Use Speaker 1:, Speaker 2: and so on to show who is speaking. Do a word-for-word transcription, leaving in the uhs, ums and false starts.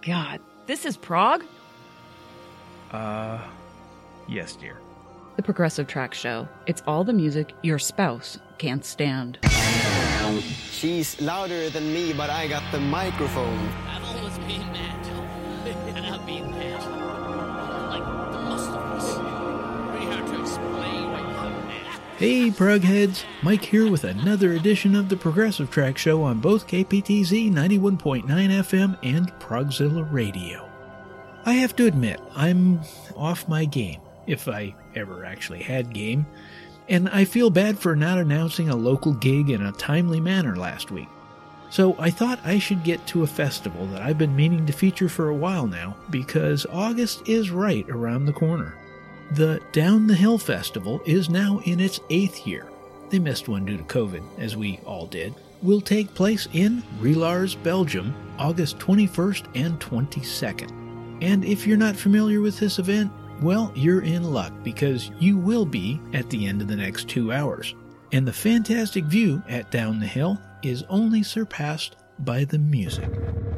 Speaker 1: God, this is Prague?
Speaker 2: Uh, yes, dear.
Speaker 1: The Progressive Track Show. It's all the music your spouse can't stand.
Speaker 3: She's louder than me, but I got the microphone.
Speaker 4: I've always been that. And I've been that. Like the most of us. Pretty hard to explain why you have that.
Speaker 5: Hey, Prugheads! Mike here with another edition of the Progressive Track Show on both K P T Z ninety-one point nine F M and Progzilla Radio. I have to admit, I'm off my game, if I ever actually had game, and I feel bad for not announcing a local gig in a timely manner last week. So I thought I should get to a festival that I've been meaning to feature for a while now, because August is right around the corner. The Down the Hill Festival is now in its eighth year. They missed one due to COVID, as we all did. Will take place in Relars, Belgium, August twenty-first and twenty-second. And if you're not familiar with this event, well, you're in luck, because you will be at the end of the next two hours. And the fantastic view at Down the Hill is only surpassed by the music.